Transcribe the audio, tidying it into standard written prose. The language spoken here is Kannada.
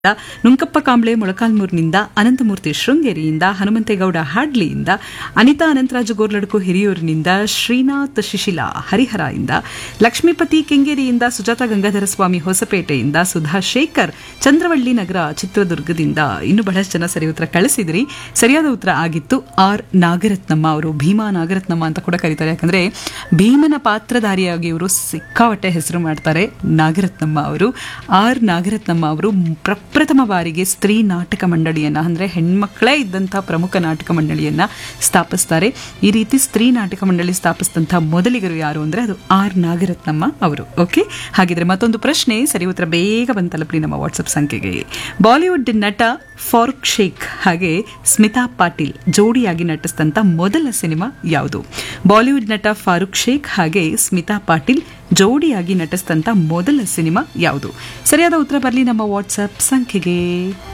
ನುಂಕಪ್ಪ ಕಾಂಬ್ಳೆ ಮೊಳಕಾಲ್ಮೂರಿನಿಂದ, ಅನಂತಮೂರ್ತಿ ಶೃಂಗೇರಿಯಿಂದ, ಹನುಮಂತೇಗೌಡ ಹಾಡ್ಲಿಯಿಂದ, ಅನಿತಾ ಅನಂತರಾಜು ಗೋರ್ಲಡ್ಕು ಹಿರಿಯೂರಿನಿಂದ, ಶ್ರೀನಾಥ್ ಶಿಶಿಲಾ ಹರಿಹರದಿಂದ, ಲಕ್ಷ್ಮೀಪತಿ ಕೆಂಗೇರಿಯಿಂದ, ಸುಜಾತ ಗಂಗಾಧರ ಸ್ವಾಮಿ ಹೊಸಪೇಟೆಯಿಂದ, ಸುಧಾ ಶೇಖರ್ ಚಂದ್ರವಳ್ಳಿ ನಗರ ಚಿತ್ರದುರ್ಗದಿಂದ ಇನ್ನು ಬಹಳಷ್ಟು ಜನ ಸರಿ ಉತ್ತರ ಕಳಿಸಿದ್ರಿ. ಸರಿಯಾದ ಉತ್ತರ ಆಗಿತ್ತು ಆರ್ ನಾಗರತ್ನಮ್ಮ ಅವರು. ಭೀಮಾ ನಾಗರತ್ನಮ್ಮ ಅಂತ ಕೂಡ ಕರೀತಾರೆ, ಯಾಕಂದ್ರೆ ಭೀಮನ ಪಾತ್ರಧಾರಿಯಾಗಿ ಇವರು ಸಿಕ್ಕಾಪಟ್ಟೆ ಹೆಸರು ಮಾಡ್ತಾರೆ. ನಾಗರತ್ನಮ್ಮ ಅವರು, ಆರ್ ನಾಗರತ್ನಮ್ಮ ಅವರು ಪ್ರಪ್ರಥಮ ಬಾರಿಗೆ ಸ್ತ್ರೀ ನಾಟಕ ಮಂಡಳಿಯನ್ನ, ಅಂದ್ರೆ ಹೆಣ್ಮಕ್ಳೇ ಇದ್ದಂತಹ ಪ್ರಮುಖ ನಾಟಕ ಮಂಡಳಿಯನ್ನ ಸ್ಥಾಪಿಸ್ತಾರೆ. ಈ ರೀತಿ ಸ್ತ್ರೀ ನಾಟಕ ಮಂಡಳಿ ಸ್ಥಾಪಿಸಿದಂತಹ ಮೊದಲಿಗರು ಯಾರು ಅಂದ್ರೆ ಅದು ಆರ್ ನಾಗರತ್ನಮ್ಮ ಅವರು. ಓಕೆ, ಹಾಗಿದ್ರೆ ಮತ್ತೊಂದು ಪ್ರಶ್ನೆ, ಸರಿ ಉತ್ತರ ಬೇಗ ಬಂದು ತಲುಪಲಿ ನಮ್ಮ ವಾಟ್ಸ್ಆಪ್ ಸಂಖ್ಯೆಗೆ. ಬಾಲಿವುಡ್ ನಟ ಫಾರೂಕ್ ಶೇಖ್ ಹಾಗೆ ಸ್ಮಿತಾ ಪಾಟೀಲ್ ಜೋಡಿಯಾಗಿ ನಟಿಸಿದಂತ ಮೊದಲ ಸಿನಿಮಾ ಯಾವುದು? ಬಾಲಿವುಡ್ ನಟ ಫಾರೂಕ್ ಶೇಖ್ ಹಾಗೆ ಸ್ಮಿತಾ ಪಾಟೀಲ್ ಜೋಡಿಯಾಗಿ ನಟಿಸಿದಂತ ಮೊದಲ ಸಿನಿಮಾ ಯಾವುದು? ಸರಿಯಾದ ಉತ್ತರ ಬರಲಿ ನಮ್ಮ ವಾಟ್ಸ್ಆಪ್ ಸಂಖ್ಯೆಗೆ.